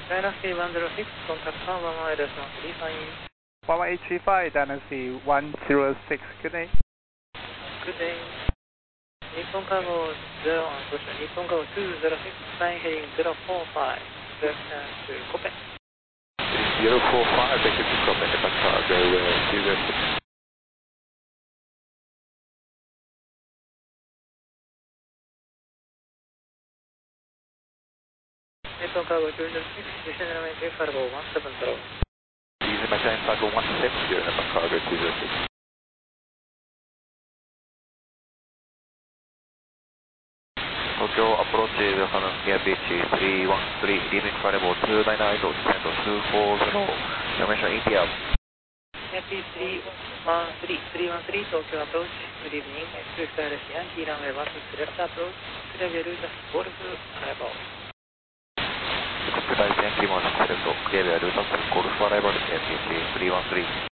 Dynasty 106, contact 118 35. 11835, Dynasty 106, good day. Good day. Nippon Cargo 0 on push, Nippon Cargo 206, flying heading 045, direction to Kobe. 045, take it to Kobe, departure, go 206. Nippon Cargo 206, descend runway 25 170. Easy Machine Cargo 170, Nippon Cargo 206. Tokyo approach Yokohama near beach 313, leaving flight level 299, descend 240, information India. Yankee 313, Tokyo approach, good evening, Express Direct Yankee runway 16 left approach, clear route Golf arrival. Express Yankee 16 left, clear route Golf arrival, Yankee 313.